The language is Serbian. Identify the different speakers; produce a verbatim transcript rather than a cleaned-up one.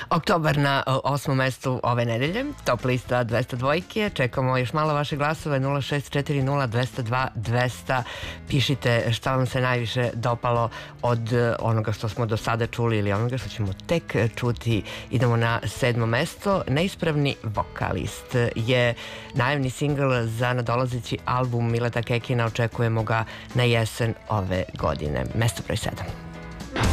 Speaker 1: Oktobar na osmom mestu ove nedelje, top lista dvesta dvojke. Čekamo još malo vaše glasove, nula šest četiri nula dvesta dva dvesta. Pišite šta vam se najviše dopalo od onoga što smo do sada čuli ili onoga što ćemo tek čuti. Idemo na sedmo mesto. Neispravni vokalist je najavni singl za nadolazeći album Mileta Kekina. Očekujemo ga na jesen ove godine. Mesto broj sedam.